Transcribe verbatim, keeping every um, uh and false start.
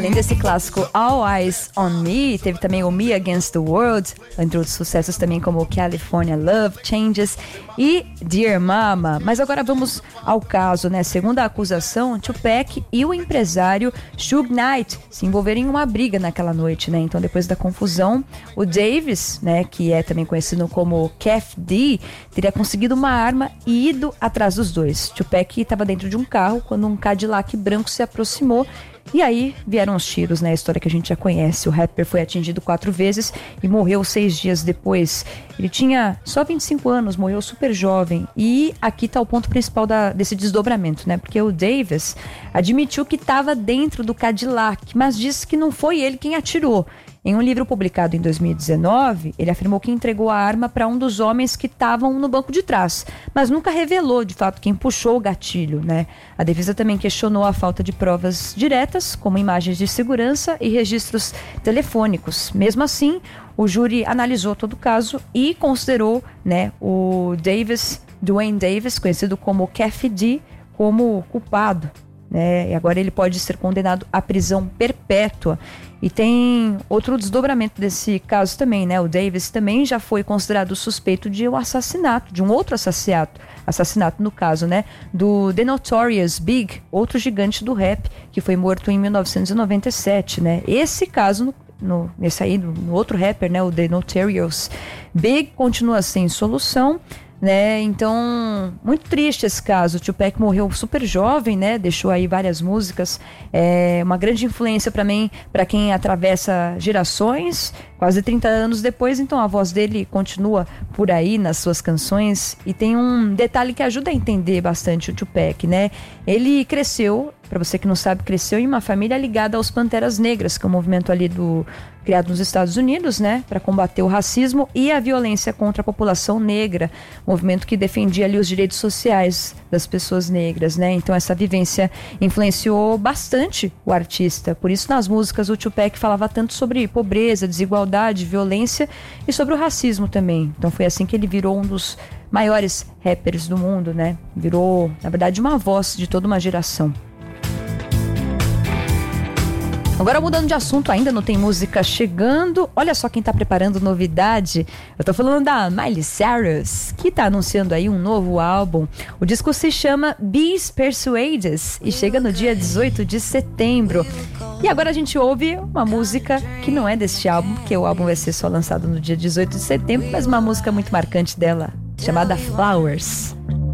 Além desse clássico All Eyes on Me, teve também o Me Against the World, entre outros sucessos também como California Love, Changes e Dear Mama. Mas agora vamos ao caso, né? Segundo a acusação, Tupac e o empresário Suge Knight se envolveram em uma briga naquela noite, né? Então, depois da confusão, o Davis, né, que é também conhecido como Kef D, teria conseguido uma arma e ido atrás dos dois. Tupac estava dentro de um carro quando um Cadillac branco se aproximou. E aí vieram os tiros, né? A história que a gente já conhece. O rapper foi atingido quatro vezes e morreu seis dias depois. Ele tinha só vinte e cinco anos, morreu super jovem. E aqui tá o ponto principal da, desse desdobramento, né? Porque o Davis admitiu que estava dentro do Cadillac, mas disse que não foi ele quem atirou. Em um livro publicado em dois mil e dezenove, ele afirmou que entregou a arma para um dos homens que estavam no banco de trás, mas nunca revelou, de fato, quem puxou o gatilho, né? A defesa também questionou a falta de provas diretas, como imagens de segurança e registros telefônicos. Mesmo assim, o júri analisou todo o caso e considerou, né, o Davis, Duane Davis, conhecido como Kef D, como culpado. Né? E agora ele pode ser condenado à prisão perpétua. E tem outro desdobramento desse caso também, né? O Davis também já foi considerado suspeito de um assassinato, de um outro assassinato, assassinato no caso, né? Do The Notorious Big, outro gigante do rap, que foi morto em mil novecentos e noventa e sete, né? Esse caso, no, no, nesse aí, no, no outro rapper, né? O The Notorious Big, continua sem solução. Né? Então, muito triste esse caso. O Tupac morreu super jovem, né? Deixou aí várias músicas, é uma grande influência para mim, para quem atravessa gerações, quase trinta anos depois. Então a voz dele continua por aí nas suas canções. E tem um detalhe que ajuda a entender bastante o Tupac, né? Ele cresceu, para você que não sabe, cresceu em uma família ligada aos Panteras Negras, que é um movimento ali do criado nos Estados Unidos, né, para combater o racismo e a violência contra a população negra, movimento que defendia ali os direitos sociais das pessoas negras, né? Então essa vivência influenciou bastante o artista. Por isso nas músicas o Tupac falava tanto sobre pobreza, desigualdade, violência e sobre o racismo também. Então foi assim que ele virou um dos maiores rappers do mundo, né? Virou, na verdade, uma voz de toda uma geração. Agora mudando de assunto, ainda não tem música chegando. Olha só quem tá preparando novidade. Eu tô falando da Miley Cyrus, que tá anunciando aí um novo álbum. O disco se chama Bees Persuaded e chega no dia dezoito de setembro. E agora a gente ouve uma música que não é deste álbum, porque o álbum vai ser só lançado no dia dezoito de setembro, mas uma música muito marcante dela, chamada Flowers.